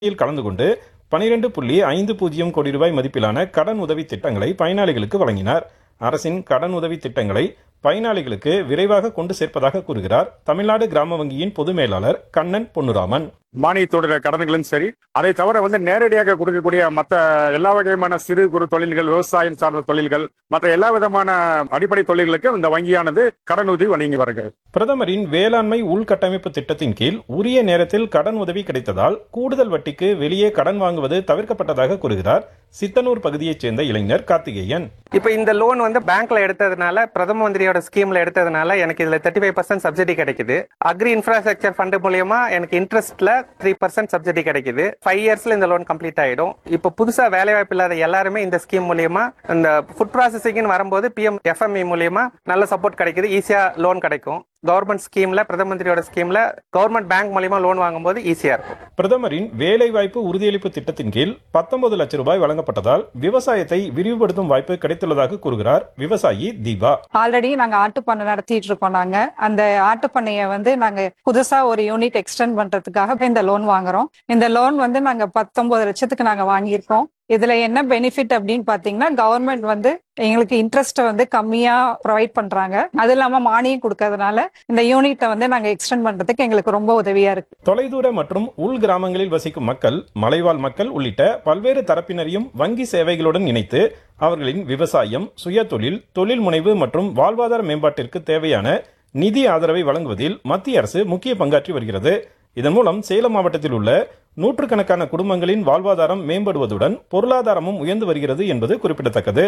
கலந்து கொண்டு 12.50 கோடி ரூபாய் மதிப்பிலான கடன் உதவி திட்டங்களை பயனாளிகளுக்கு வழங்கினார். அரசின் கடன் உதவி திட்டங்களை பயனாளிகளுக்கு விரைவாக கொண்டு சேர்ப்பதாக கூறுகிறார் தமிழ்நாடு கிராம வங்கியின் பொது மேலாளர் கண்ணன் பொன்னுராமன். மானியத்தோட கடன்களும் சரி, அதை தவிர நேரடியாக கொடுக்கக்கூடிய மற்ற எல்லா வகையான சிறு குறு தொழில்கள், விவசாயம் சார்ந்த தொழில்கள், மற்ற எல்லா விதமான அடிப்படை தொழில்களுக்கு இந்த வங்கியானது கடன் உதவி வழங்கி வருகிறது. பிரதமரின் வேளாண்மை உள்கட்டமைப்பு திட்டத்தின் கீழ் உரிய நேரத்தில் கடன் உதவி கிடைத்ததால் கூடுதல் வட்டிக்கு வெளியே கடன் வாங்குவது தவிர்க்கப்பட்டதாக கூறுகிறார் சித்தனூர் பகுதியைச் சேர்ந்த இளைஞர் கார்த்திகேயன். இப்ப இந்த லோன் பேங்க்ல எடுத்ததுனால, பிரதம மந்திரியோட ஸ்கீம்ல எடுத்ததுனால எனக்கு இதுல 35% சப்சிடி கிடைக்குது. அக்ரி இன்ஃப்ராஸ்ட்ரக்சர் ஃபண்ட் மூலியமா எனக்கு இன்ட்ரெஸ்ட்ல 3% சப்சிடி கிடைக்குது. 5 இயர்ஸ்ல இந்த லோன் கம்ப்ளீட் ஆயிடும். இப்ப புதுசா வேலை வாய்ப்பு இல்லாத எல்லாருமே இந்த ஸ்கீம் மூலியமா, இந்த ஃபுட் ப்ராசஸிங் வரும்போது PMFME மூலியமா நல்ல சப்போர்ட் கிடைக்குது. ஈஸியா லோன் கிடைக்கும். கவர்மெண்ட் ஸ்கீம்ல, பிரதம மந்திரியோட ஸ்கீம்ல கவர்மெண்ட் பேங்க் மூலியமா லோன் வாங்கும்போது ஈஸியா இருக்கும். பிரதமரின் வேலை வாய்ப்பு உறுதியளிப்பு திட்டத்தின் கீழ் 19 லட்சம் ரூபாய் வழங்கப்பட்டதால் விவசாயத்தை விரிவுபடுத்தும் வாய்ப்பு கிடைத்துள்ளதாக கூறுகிறார் விவசாயி தீபா. ஆல்ரெடி நாங்க ஆட்டு பண்ணை நடத்திட்டு இருக்கோம். நாங்க அந்த ஆட்டு பண்ணைய நாங்க புதுசா ஒரு யூனிட் எக்ஸ்டெண்ட் பண்றதுக்காக இந்த லோன் வாங்குறோம். இந்த லோன் நாங்க 19 லட்சத்துக்கு நாங்க வாங்கியிருக்கோம். இதுல என்ன பெனிஃபிட் அப்படின்னு பாத்தீங்கன்னா, கவர்மெண்ட் எங்களுக்கு இன்ட்ரெஸ்ட் கம்மியா ப்ரொவைட் பண்றாங்க. அது இல்லாம மானியம் கொடுக்கறதுனால இந்த யூனிட்டை நாங்க எக்ஸ்டெண்ட் பண்றதுக்கு எங்களுக்கு ரொம்ப உதவியா இருக்கு. தொலைதூர மற்றும் உள் கிராமங்களில் வசிக்கும் மக்கள், மலைவாழ் மக்கள் உள்ளிட்ட பல்வேறு தரப்பினரையும் வங்கி சேவைகளுடன் இணைத்து அவர்களின் விவசாயம், சுயதொழில், தொழில் முனைவு மற்றும் வாழ்வாதார மேம்பாட்டிற்கு தேவையான நிதி ஆதரவை வழங்குவதில் மத்திய அரசு முக்கிய பங்காற்றி வருகிறது. இதன் மூலம் சேலம் மாவட்டத்தில் உள்ள நூற்றுக்கணக்கான குடும்பங்களின் வாழ்வாதாரம் மேம்படுவதுடன் பொருளாதாரமும் உயர்ந்து வருகிறது என்பது குறிப்பிடத்தக்கது.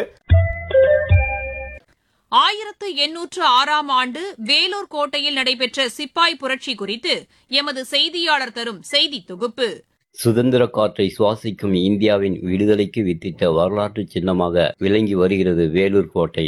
1806ஆம் ஆண்டு வேலூர் கோட்டையில் நடைபெற்ற சிப்பாய் புரட்சி குறித்து எமது செய்தியாளர் தரும் செய்தி தொகுப்பு. சுதந்திர காற்றை சுவாசிக்கும் இந்தியாவின் விடுதலைக்கு வித்திட்ட வரலாற்று சின்னமாக விளங்கி வருகிறது வேலூர் கோட்டை.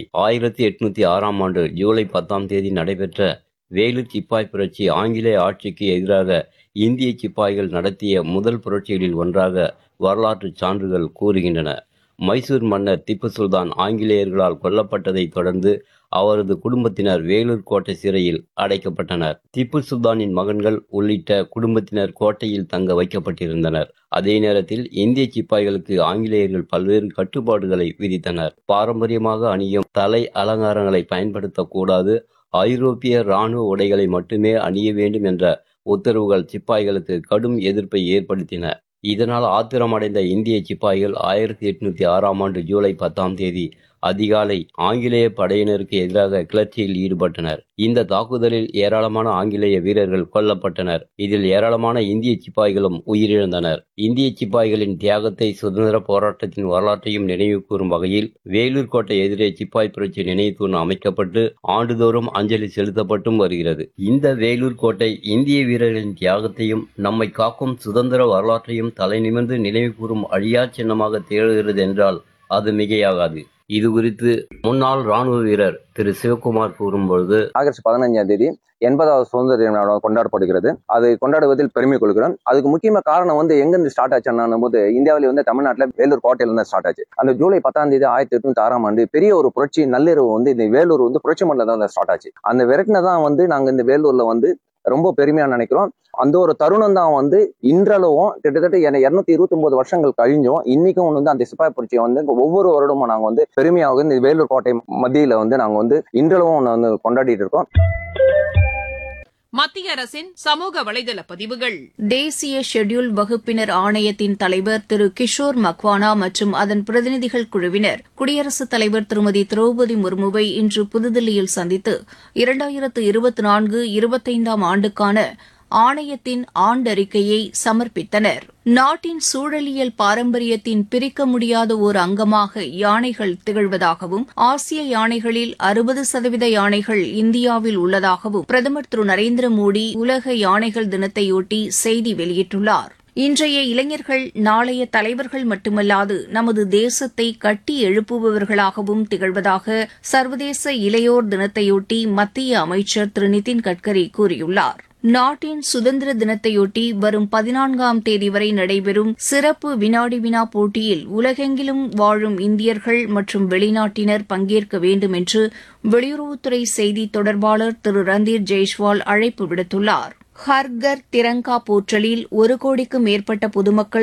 1806ஆம் ஆண்டு ஜூலை 10ஆம் தேதி நடைபெற்ற வேலூர் சிப்பாய் புரட்சி ஆங்கிலேய ஆட்சிக்கு எதிராக இந்திய சிப்பாய்கள் நடத்திய முதல் புரட்சிகளில் ஒன்றாக வரலாற்று சான்றுகள் கூறுகின்றன. மைசூர் மன்னர் திப்பு சுல்தான் ஆங்கிலேயர்களால் கொல்லப்பட்டதை தொடர்ந்து அவரது குடும்பத்தினர் வேலூர் கோட்டை சிறையில் அடைக்கப்பட்டனர். திப்பு சுல்தானின் மகன்கள் உள்ளிட்ட குடும்பத்தினர் கோட்டையில் தங்க வைக்கப்பட்டிருந்தனர். அதே நேரத்தில் இந்திய சிப்பாய்களுக்கு ஆங்கிலேயர்கள் பல்வேறு கட்டுப்பாடுகளை விதித்தனர். பாரம்பரியமாக அணியும் தலை அலங்காரங்களை பயன்படுத்தக்கூடாது, ஐரோப்பிய இராணுவ உடைகளை மட்டுமே அணிய வேண்டும் என்ற உத்தரவுகள் சிப்பாய்களுக்கு கடும் எதிர்ப்பை ஏற்படுத்தின. இதனால் ஆத்திரமடைந்த இந்திய சிப்பாய்கள் 1806ஆம் ஆண்டு ஜூலை 10ஆம் தேதி அதிகாலை ஆங்கிலேய படையினருக்கு எதிராக கிளர்ச்சியில் ஈடுபட்டனர். இந்த தாக்குதலில் ஏராளமான ஆங்கிலேய வீரர்கள் கொல்லப்பட்டனர். இதில் ஏராளமான இந்திய சிப்பாய்களும் உயிரிழந்தனர். இந்திய சிப்பாய்களின் தியாகத்தை, சுதந்திர போராட்டத்தின் வரலாற்றையும் நினைவு கூறும் வகையில் வேலூர் கோட்டை எதிரே சிப்பாய் புரட்சி நினைவு தூண் அமைக்கப்பட்டு ஆண்டுதோறும் அஞ்சலி செலுத்தப்பட்டும் வருகிறது. இந்த வேலூர் கோட்டை இந்திய வீரர்களின் தியாகத்தையும் நம்மை காக்கும் சுதந்திர வரலாற்றையும் தலை நிமிர்ந்து நினைவு கூறும் அழியா சின்னமாக திகழ்கிறது என்றால் அது மிகையாகாது. இது குறித்து முன்னாள் ராணுவ வீரர் திரு சிவகுமார் கூறும்பொழுது, ஆகஸ்ட் 15ஆம் தேதி 80வது சுதந்திர தினம் கொண்டாடப்படுகிறது. அது கொண்டாடுவதில் பெருமை கொள்கிறோம். அதுக்கு முக்கியமான காரணம் எங்கிருந்து ஸ்டார்ட் ஆச்சுன்னு போது, இந்தியாவிலே தமிழ்நாட்டில் வேலூர் கோட்டையில இருந்து ஸ்டார்ட் ஆச்சு. அந்த ஜூலை 10ஆம் தேதி 1806ஆம் ஆண்டு பெரிய ஒரு புரட்சி நள்ளிரவு இந்த வேலூர் புரட்சி மண்டலம் தான் ஸ்டார்ட் ஆச்சு. அந்த விரட்டினதான் நாங்க இந்த வேலூர்ல ரொம்ப பெருமையா நினைக்கிறோம். அந்த ஒரு தருணம் தான் இன்றளவும் கிட்டத்தட்ட 229 வருஷங்கள் கழிஞ்சும் இன்னைக்கும் அந்த சிப்பாய் புரட்சியை ஒவ்வொரு வருடமும் நாங்க பெருமையாக இந்த வேலூர் கோட்டை மத்தியில நாங்க இன்றளவும் கொண்டாடிட்டு இருக்கோம். மத்திய அரசின் சமூக வலைதள பதிவுகள். தேசிய ஷெட்யூல் வகுப்பினர் ஆணையத்தின் தலைவர் திரு கிஷோர் மக்வானா மற்றும் அதன் பிரதிநிதிகள் குழுவினர் குடியரசுத் தலைவர் திருமதி திரௌபதி முர்முவை இன்று புதுதில்லியில் சந்தித்து 2024-25ஆம் ஆண்டுக்கான ஆணையத்தின் ஆண்டறிக்கையை சமர்ப்பித்தனர். நாட்டின் சூழலியல் பாரம்பரியத்தின் பிரிக்க முடியாத ஓர் அங்கமாக யானைகள் திகழ்வதாகவும், ஆசிய யானைகளில் 60% யானைகள் இந்தியாவில் உள்ளதாகவும் பிரதமர் திரு நரேந்திர மோடி உலக யானைகள் தினத்தையொட்டி செய்தி வெளியிட்டுள்ளார். இன்றைய இளைஞர்கள் நாளைய தலைவர்கள் மட்டுமல்லாது நமது தேசத்தை கட்டி எழுப்புபவர்களாகவும் திகழ்வதாக சர்வதேச இளையோர் தினத்தையொட்டி மத்திய அமைச்சர் திரு நிதின் கட்கரி கூறியுள்ளார். நாட்டின் சுதந்திர தினத்தையொட்டி வரும் 14ஆம் தேதி வரை நடைபெறும் சிறப்பு வினாடி வினா போட்டியில் உலகெங்கிலும் வாழும் இந்தியர்கள் மற்றும் வெளிநாட்டினர் பங்கேற்க வேண்டும் என்று வெளியுறவுத்துறை செய்தி தொடர்பாளர் திரு ரந்தீர் ஜெய்ஸ்வால் அழைப்பு விடுத்துள்ளார். ஹர்கர் திரங்கா போர்ட்டலில் 1 கோடிக்கும் மேற்பட்ட பொதுமக்கள்